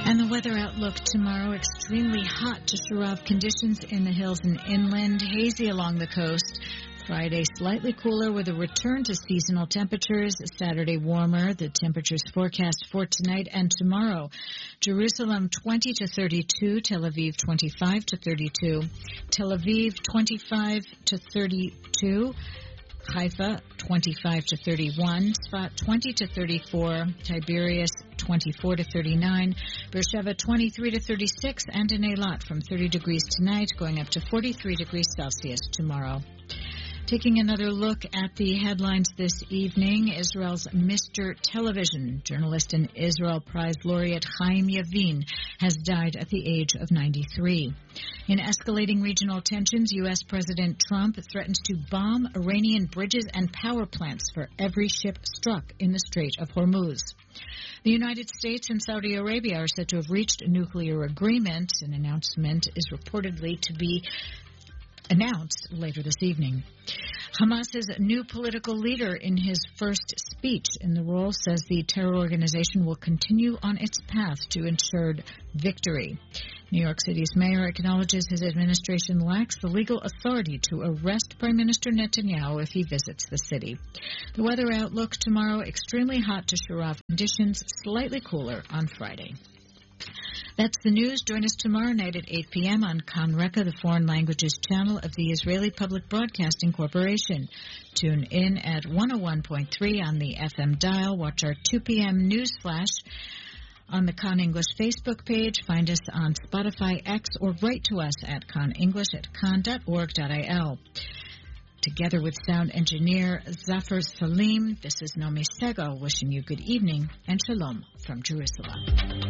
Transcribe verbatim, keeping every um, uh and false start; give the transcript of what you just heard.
And the weather outlook tomorrow, extremely hot to Sharav conditions in the hills and inland, hazy along the coast. Friday, slightly cooler with a return to seasonal temperatures. Saturday, warmer. The temperatures forecast for tonight and tomorrow. Jerusalem, twenty to thirty-two. Tel Aviv, twenty-five to thirty-two. Tel Aviv, twenty-five to thirty-two. Haifa, twenty-five to thirty-one. Sfat, twenty to thirty-four. Tiberias, twenty-four to thirty-nine. Beersheba, twenty-three to thirty-six. And in Eilat, from thirty degrees tonight, going up to forty-three degrees Celsius tomorrow. Taking another look at the headlines this evening, Israel's Mister Television, journalist and Israel Prize laureate Chaim Yavin, has died at the age of ninety-three. In escalating regional tensions, U S. President Trump threatens to bomb Iranian bridges and power plants for every ship struck in the Strait of Hormuz. The United States and Saudi Arabia are said to have reached a nuclear agreement. An announcement is reportedly to be announced later this evening. Hamas's new political leader, in his first speech in the role, says the terror organization will continue on its path to ensured victory. New York City's mayor acknowledges his administration lacks the legal authority to arrest Prime Minister Netanyahu if he visits the city. The weather outlook tomorrow, extremely hot to Sharav conditions, slightly cooler on Friday. That's the news. Join us tomorrow night at eight p.m. on Kan Reka, the foreign languages channel of the Israeli Public Broadcasting Corporation. Tune in at one oh one point three on the F M dial. Watch our two p.m. news flash on the Kan English Facebook page. Find us on Spotify, X, or write to us at kanenglish at kan dot org dot I L. Together with sound engineer Zafar Salim, this is Nomi Segal wishing you good evening and shalom from Jerusalem.